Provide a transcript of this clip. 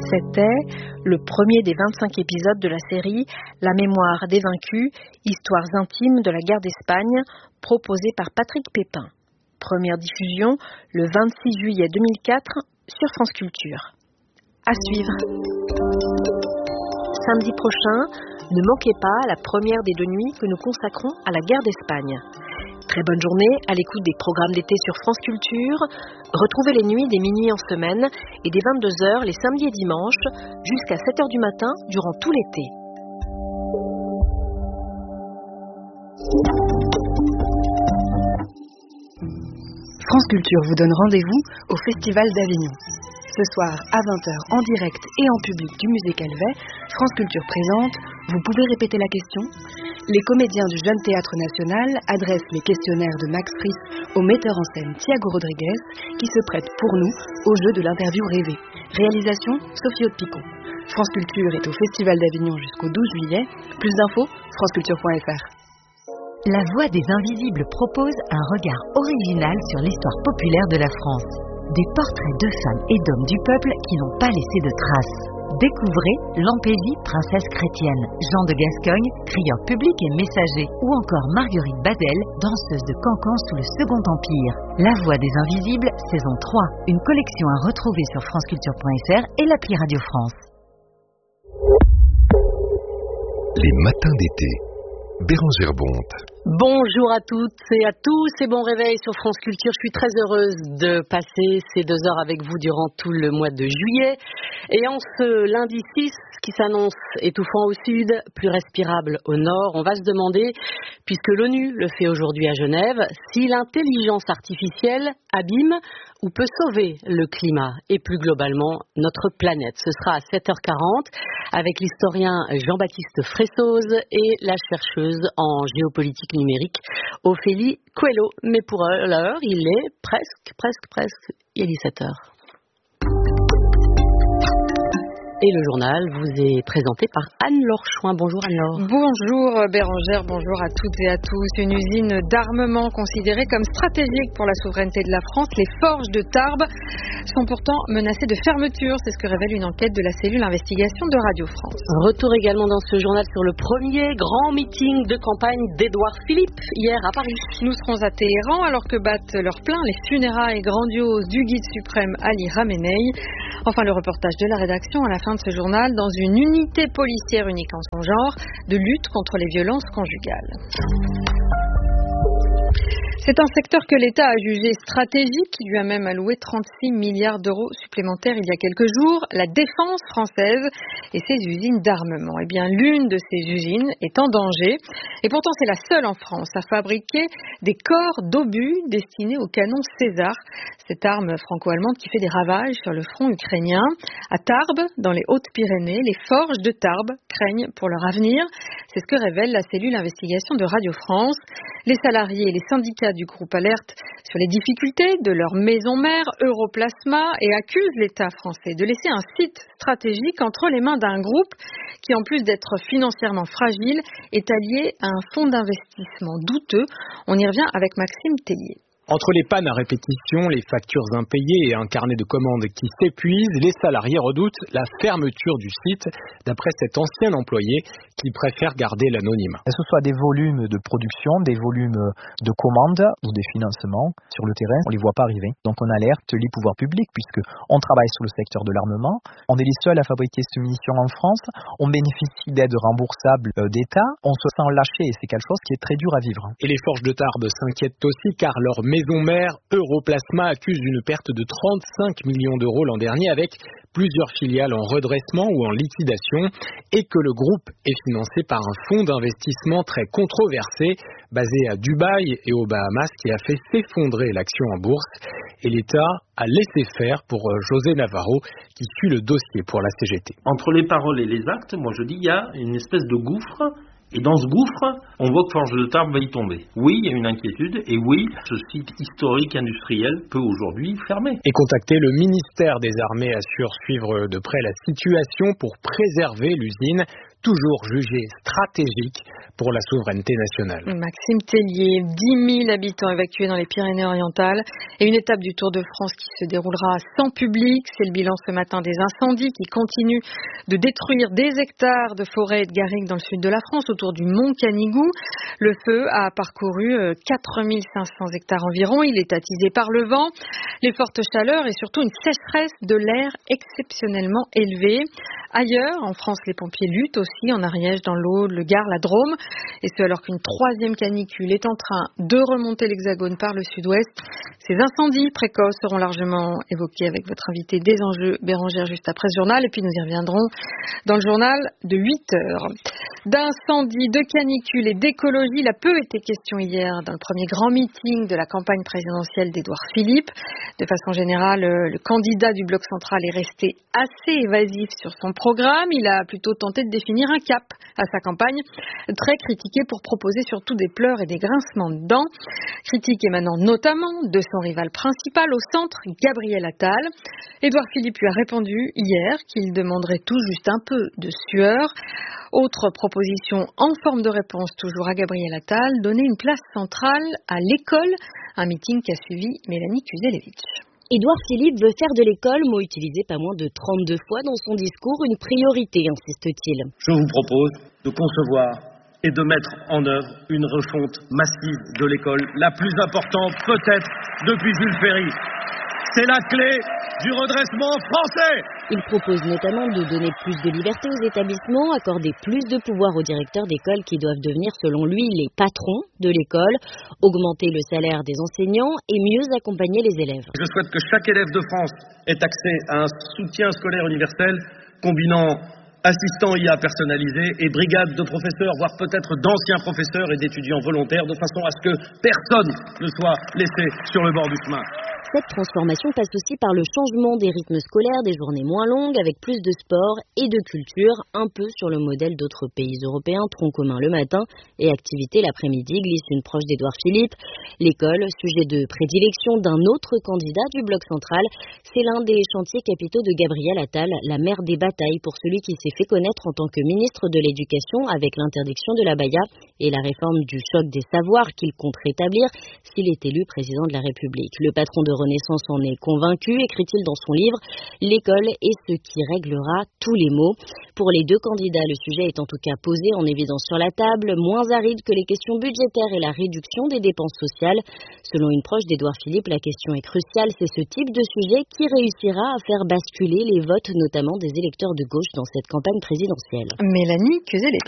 C'était le premier des 25 épisodes de la série La mémoire des vaincus, histoires intimes de la guerre d'Espagne, proposée par Patrick Pépin. Première diffusion le 26 juillet 2004 sur France Culture. À suivre. Samedi prochain, ne manquez pas la première des 2 nuits que nous consacrons à la guerre d'Espagne. Très bonne journée à l'écoute des programmes d'été sur France Culture. Retrouvez les nuits des minuit en semaine et des 22h les samedis et dimanches jusqu'à 7h du matin durant tout l'été. France Culture vous donne rendez-vous au Festival d'Avignon. Ce soir à 20h en direct et en public du musée Calvet, France Culture présente « Vous pouvez répéter la question ?» Les comédiens du Jeune Théâtre National adressent les questionnaires de Max Frisch au metteur en scène Thiago Rodriguez qui se prête pour nous au jeu de l'interview rêvée. Réalisation Sophie Haute-Picot. France Culture est au Festival d'Avignon jusqu'au 12 juillet. Plus d'infos, franceculture.fr. La Voix des Invisibles propose un regard original sur l'histoire populaire de la France. Des portraits de femmes et d'hommes du peuple qui n'ont pas laissé de traces. Découvrez Lampégie, princesse chrétienne, Jean de Gascogne, crieur public et messager, ou encore Marguerite Badel, danseuse de cancan sous le Second Empire. La Voix des Invisibles, saison 3, une collection à retrouver sur franceculture.fr et l'appli Radio France. Les matins d'été. Bérangère Bonte. Bonjour à toutes et à tous et bon réveil sur France Culture. Je suis très heureuse de passer ces 2 heures avec vous durant tout le mois de juillet. Et en ce lundi 6 qui s'annonce étouffant au sud, plus respirable au nord, on va se demander, puisque l'ONU le fait aujourd'hui à Genève, si l'intelligence artificielle abîme ou peut sauver le climat et plus globalement notre planète. Ce sera à 7h40 avec l'historien Jean-Baptiste Fressoz et la chercheuse en géopolitique numérique Ophélie Coelho. Mais pour l'heure, il est presque, il est 17h. Et le journal vous est présenté par Anne-Laure Chouin. Bonjour Anne-Laure. Bonjour Bérangère, bonjour à toutes et à tous. Une usine d'armement considérée comme stratégique pour la souveraineté de la France, les forges de Tarbes, sont pourtant menacées de fermeture. C'est ce que révèle une enquête de la cellule investigation de Radio France. Retour également dans ce journal sur le premier grand meeting de campagne d'Édouard Philippe hier à Paris. Nous serons à Téhéran alors que battent leur plein les funérailles grandioses du guide suprême Ali Khamenei. Enfin, le reportage de la rédaction à la fin de ce journal dans une unité policière unique en son genre de lutte contre les violences conjugales. C'est un secteur que l'État a jugé stratégique, qui lui a même alloué 36 milliards d'euros supplémentaires il y a quelques jours, la défense française et ses usines d'armement. Eh bien, l'une de ces usines est en danger et pourtant c'est la seule en France à fabriquer des corps d'obus destinés au canon César, cette arme franco-allemande qui fait des ravages sur le front ukrainien. À Tarbes, dans les Hautes-Pyrénées, les forges de Tarbes craignent pour leur avenir. C'est ce que révèle la cellule investigation de Radio France. Les salariés et les syndicats du groupe alertent sur les difficultés de leur maison mère Europlasma et accusent l'État français de laisser un site stratégique entre les mains d'un groupe qui, en plus d'être financièrement fragile, est allié à un fonds d'investissement douteux. On y revient avec Maxime Tellier. Entre les pannes à répétition, les factures impayées et un carnet de commandes qui s'épuise, les salariés redoutent la fermeture du site, d'après cet ancien employé qui préfère garder l'anonymat. Que ce soit des volumes de production, des volumes de commandes ou des financements sur le terrain, on ne les voit pas arriver. Donc on alerte les pouvoirs publics puisque on travaille sur le secteur de l'armement. On est les seuls à fabriquer cette munition en France. On bénéficie d'aides remboursables d'État. On se sent lâché et c'est quelque chose qui est très dur à vivre. Et les forges de Tarbes s'inquiètent aussi car leur maison mère Europlasma accuse une perte de 35 millions d'euros l'an dernier avec plusieurs filiales en redressement ou en liquidation et que le groupe est financé par un fonds d'investissement très controversé basé à Dubaï et aux Bahamas qui a fait s'effondrer l'action en bourse. Et l'État a laissé faire pour José Navarro qui suit le dossier pour la CGT. Entre les paroles et les actes, moi je dis il y a une espèce de gouffre. Et dans ce gouffre, on voit que Forges de Tarbes va y tomber. Oui, il y a une inquiétude, et oui, ce site historique industriel peut aujourd'hui fermer. Et contacter le ministère des Armées assure suivre de près la situation pour préserver l'usine. toujours jugée stratégique pour la souveraineté nationale. Maxime Tellier, 10 000 habitants évacués dans les Pyrénées-Orientales et une étape du Tour de France qui se déroulera sans public. C'est le bilan ce matin des incendies qui continuent de détruire des hectares de forêt et de garrigues dans le sud de la France autour du mont Canigou. Le feu a parcouru 4500 hectares environ. Il est attisé par le vent, les fortes chaleurs et surtout une sécheresse de l'air exceptionnellement élevée. Ailleurs, en France, les pompiers luttent aussi en Ariège, dans l'Aude, le Gard, la Drôme. Et ce, alors qu'une troisième canicule est en train de remonter l'Hexagone par le sud-ouest. Ces incendies précoces seront largement évoqués avec votre invité des enjeux, Bérangère, juste après ce journal. Et puis nous y reviendrons dans le journal de 8 heures. D'incendie, de canicule et d'écologie, il a peu été question hier dans le premier grand meeting de la campagne présidentielle d'Édouard Philippe. De façon générale, le candidat du bloc central est resté assez évasif sur son programme. Il a plutôt tenté de définir un cap à sa campagne, très critiqué pour proposer surtout des pleurs et des grincements de dents. Critique émanant notamment de son rival principal au centre, Gabriel Attal. Édouard Philippe lui a répondu hier qu'il demanderait tout juste un peu de sueur. Autre proposition en forme de réponse toujours à Gabriel Attal, donner une place centrale à l'école, un meeting qui a suivi Mélanie Kuzelevitch. Édouard Philippe veut faire de l'école, mot utilisé pas moins de 32 fois dans son discours, une priorité, insiste-t-il. Je vous propose de concevoir et de mettre en œuvre une refonte massive de l'école, la plus importante peut-être depuis Jules Ferry. C'est la clé du redressement français. Il propose notamment de donner plus de liberté aux établissements, accorder plus de pouvoir aux directeurs d'école qui doivent devenir, selon lui, les patrons de l'école, augmenter le salaire des enseignants et mieux accompagner les élèves. Je souhaite que chaque élève de France ait accès à un soutien scolaire universel combinant assistants IA personnalisés et brigades de professeurs, voire peut-être d'anciens professeurs et d'étudiants volontaires, de façon à ce que personne ne soit laissé sur le bord du chemin. Cette transformation passe aussi par le changement des rythmes scolaires, des journées moins longues, avec plus de sport et de culture, un peu sur le modèle d'autres pays européens, tronc commun le matin et activité l'après-midi, glisse une proche d'Édouard Philippe. L'école, sujet de prédilection d'un autre candidat du bloc central, c'est l'un des chantiers capitaux de Gabriel Attal, la mère des batailles pour celui qui s'est fait connaître en tant que ministre de l'Éducation avec l'interdiction de l'abaya et la réforme du choc des savoirs qu'il compte rétablir s'il est élu président de la République. Le patron de Renaissance en est convaincu, écrit-il dans son livre. L'école est ce qui réglera tous les maux. Pour les deux candidats, le sujet est en tout cas posé en évidence sur la table, moins aride que les questions budgétaires et la réduction des dépenses sociales. Selon une proche d'Édouard Philippe, la question est cruciale. C'est ce type de sujet qui réussira à faire basculer les votes, notamment des électeurs de gauche, dans cette campagne présidentielle. Mélanie Kuzelevitch.